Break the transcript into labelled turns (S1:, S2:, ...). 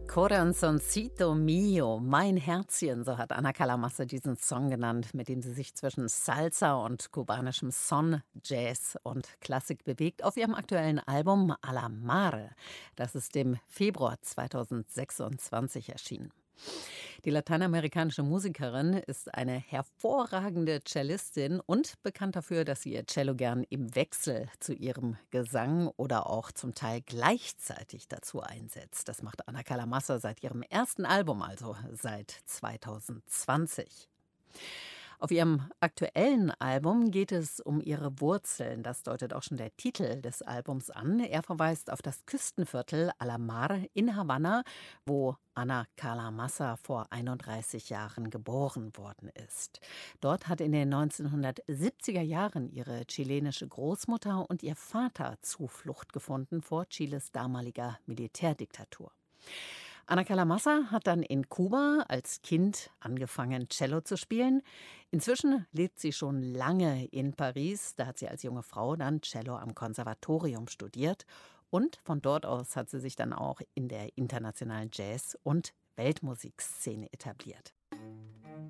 S1: Corazoncito mio, mein Herzchen, so hat Ana Kalamassa diesen Song genannt, mit dem sie sich zwischen Salsa und kubanischem Son, Jazz und Klassik bewegt, auf ihrem aktuellen Album A la Mare. Das ist im Februar 2026 erschienen. Die lateinamerikanische Musikerin ist eine hervorragende Cellistin und bekannt dafür, dass sie ihr Cello gern im Wechsel zu ihrem Gesang oder auch zum Teil gleichzeitig dazu einsetzt. Das macht Ana Kalamassa seit ihrem ersten Album, also seit 2020. Auf ihrem aktuellen Album geht es um ihre Wurzeln. Das deutet auch schon der Titel des Albums an. Er verweist auf das Küstenviertel A la Mar in Havanna, wo Ana Kalamassa vor 31 Jahren geboren worden ist. Dort hat in den 1970er Jahren ihre chilenische Großmutter und ihr Vater Zuflucht gefunden vor Chiles damaliger Militärdiktatur. Ana Kalamassa hat dann in Kuba als Kind angefangen, Cello zu spielen. Inzwischen lebt sie schon lange in Paris. Da hat sie als junge Frau dann Cello am Konservatorium studiert. Und von dort aus hat sie sich dann auch in der internationalen Jazz- und Weltmusikszene etabliert.